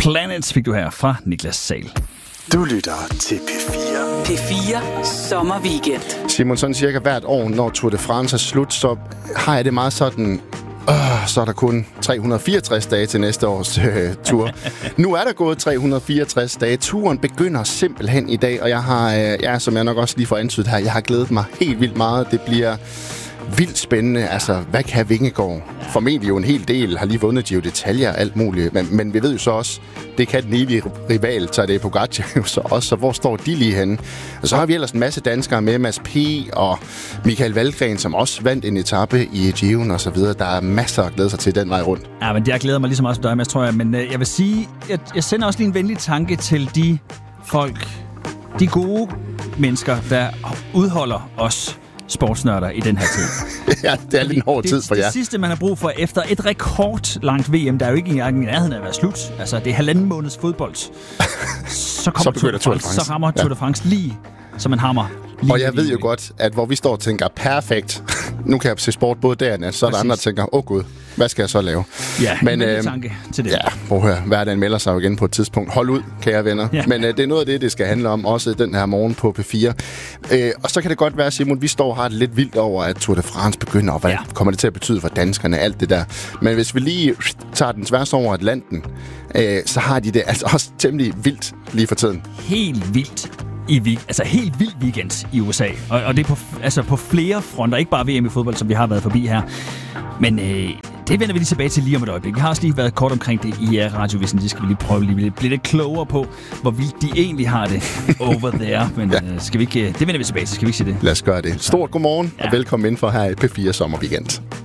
Planets fik du her fra Niklas Sahl. Du lytter til P4. P4 Sommerweekend. Simon, sådan cirka hvert år, når Tour de France er slut, så har jeg det meget sådan... så er der kun 364 dage til næste års tur. Nu er der gået 364 dage. Turen begynder simpelthen i dag, og jeg har, som jeg nok også lige får antydet her, jeg har glædet mig helt vildt meget. Det bliver vildt spændende. Altså, hvad kan Vingegaard? Formentlig jo en hel del, har lige vundet Giro d'Italia og alt muligt. Men vi ved jo så også, det kan den evige rival, Tadej Pogačar jo så også. Så hvor står de lige henne? Og så har vi ellers en masse danskere med, Mads P. og Michael Valgren, som også vandt en etape i Giroen og så videre. Der er masser at glæde sig til den vej rundt. Ja, men jeg glæder mig lige så meget som dig, Mads, tror jeg. Men jeg vil sige, jeg sender også lige en venlig tanke til de folk, de gode mennesker, der udholder os sportsnørder i den her tid. Ja, det er lidt en hård tid for jer. Det sidste, man har brug for efter et rekordlangt VM, der er jo ikke engang i nærheden af at være slut. Altså, det er 1,5 måneds fodbold. Så kommer Tour de France. Så rammer Tour de France lige, som en hammer. Og jeg ved jo godt, at hvor vi står og tænker, perfekt, nu kan jeg se sport både der og nat, så er der andre, der tænker, gud, hvad skal jeg så lave? Ja, men tanke til det. Ja, prøv at høre, hverdagen melder sig jo igen på et tidspunkt. Hold ud, kære venner. Ja. Men det er noget af det skal handle om, også den her morgen på P4. Og så kan det godt være, Simon, vi står og har det lidt vildt over, at Tour de France begynder, og hvad kommer det til at betyde for danskerne, alt det der. Men hvis vi lige tager den tværs over Atlanten, så har de det altså også temmelig vildt lige for tiden. Helt vildt. Helt vild weekend i USA. Og det er på flere fronter. Ikke bare VM i fodbold, som vi har været forbi her. Men det vender vi lige tilbage til lige om et øjeblik. Vi har også lige været kort omkring det i radiovisen. Det skal vi lige prøve at blive lidt klogere på, hvor vildt de egentlig har det over there. Men skal vi ikke, det vender vi tilbage til. Skal vi ikke sige det? Lad os gøre det. Stort godmorgen og velkommen indenfor her i P4 Sommerweekend.